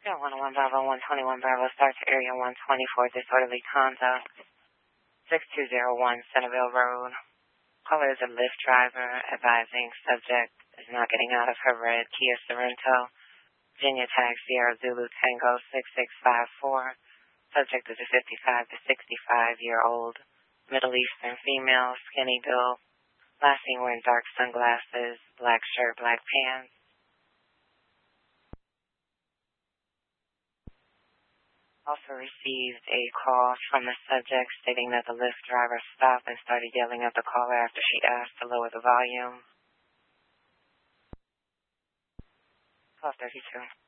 Yeah, 101 Bravo, 121 Bravo, start to area 124, disorderly conduct, 6201 Centerville Road. Caller is a Lyft driver, advising subject is not getting out of her red Kia Sorento, Virginia tag Sierra Zulu Tango 6654. Subject is a 55 to 65-year-old Middle Eastern female, skinny build, last seen wearing dark sunglasses, black shirt, black pants. Also received a call from the subject stating that the Lyft driver stopped and started yelling at the caller after she asked to lower the volume. 1232.